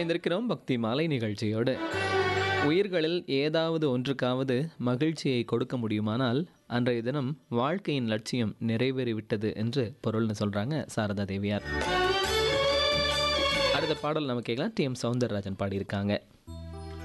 இணைந்திருக்கிறோம் பக்தி மாலை நிகழ்ச்சியோடு. உயிர்களில் ஏதாவது ஒன்றுக்காவது மகிழ்ச்சியை கொடுக்க முடியுமானால் அன்றைய தினம் வாழ்க்கையின் லட்சியம் நிறைவேறிவிட்டது என்று பொருள்னு சொல்றாங்க சாரதா தேவியார். அடுத்த பாடல் நம்ம கேட்கலாம். டி.எம். சௌந்தரராஜன் பாடியிருக்காங்க.